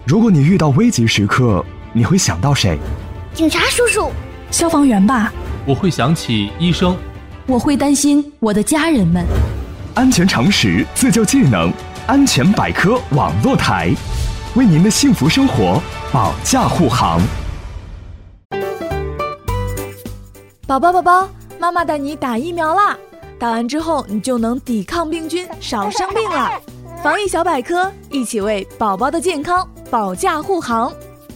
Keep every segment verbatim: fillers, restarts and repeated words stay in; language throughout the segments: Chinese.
如果你遇到危急时刻，你会想到谁？ 警察叔叔。 消防员吧。 我会想起医生。 我会担心我的家人们。 安全常识，自救技能，安全百科网络台，为您的幸福生活保驾护航。 宝宝宝宝，妈妈带你打疫苗啦！打完之后，你就能抵抗病菌，少生病了。防疫小百科，一起为宝宝的健康保驾护航。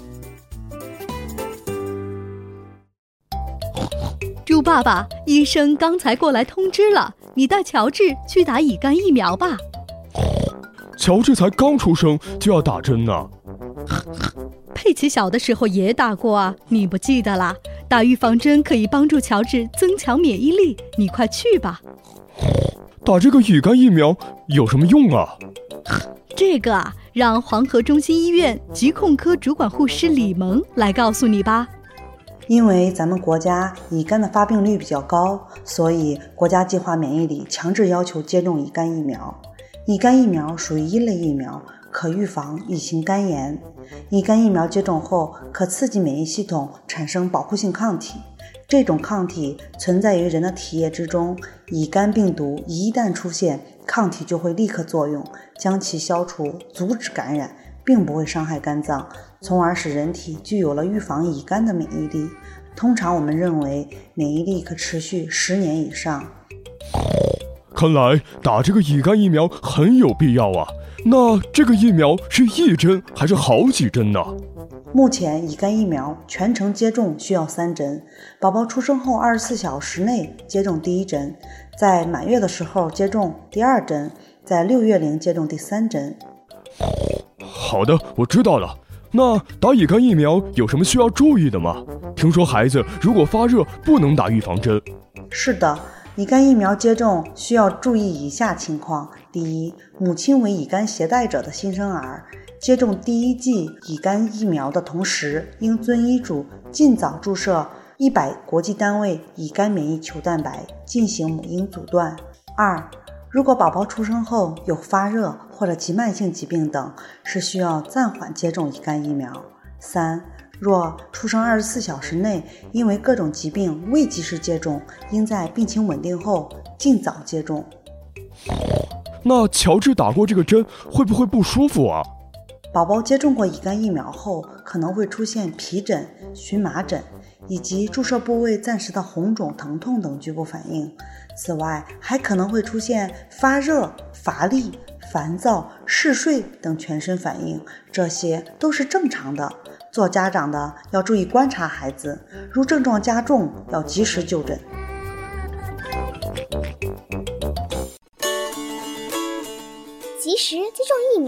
猪爸爸，医生刚才过来通知了，你带乔治去打乙肝疫苗吧。 乔治才刚出生就要打针呢。 佩奇小的时候也打过啊，你不记得啦？打预防针可以帮助乔治增强免疫力，你快去吧。 打这个乙肝疫苗有什么用啊？ 这个啊，让黄河中心医院疾控科主管护士李萌来告诉你吧。 因为咱们国家乙肝的发病率比较高，所以国家计划免疫里强制要求接种乙肝疫苗。乙肝疫苗属于一类疫苗，可预防乙型肝炎。乙肝疫苗接种后，可刺激免疫系统产生保护性抗体，这种抗体存在于人的体液之中，乙肝病毒一旦出现，抗体就会立刻作用，将其消除，阻止感染，并不会伤害肝脏，从而使人体具有了预防乙肝的免疫力。通常我们认为免疫力可持续十年以上。 看来打这个乙肝疫苗很有必要啊。那这个疫苗是一针还是好几针呢？ 目前乙肝疫苗全程接种需要三针，宝宝出生后二十四小时内接种第一针，在满月的时候接种第二针，在六月龄接种第三针。 好的，我知道了。那打乙肝疫苗有什么需要注意的吗？听说孩子如果发热不能打预防针。 是的，乙肝疫苗接种需要注意以下情况：第一，母亲为乙肝携带者的新生儿，接种第一剂乙肝疫苗的同时，应遵医嘱尽早注射一百国际单位乙肝免疫球蛋白，进行母婴阻断。二，如果宝宝出生后有发热或者急慢性疾病等，是需要暂缓接种乙肝疫苗。三，若出生二十四小时内因为各种疾病未及时接种，应在病情稳定后尽早接种。 那乔治打过这个针会不会不舒服啊？ 宝宝接种过乙肝疫苗后，可能会出现皮疹、荨麻疹以及注射部位暂时的红肿、疼痛等局部反应。此外，还可能会出现发热、乏力、烦躁、嗜睡等全身反应，这些都是正常的。做家长的要注意观察孩子，如症状加重，要及时就诊。 及时接种疫苗。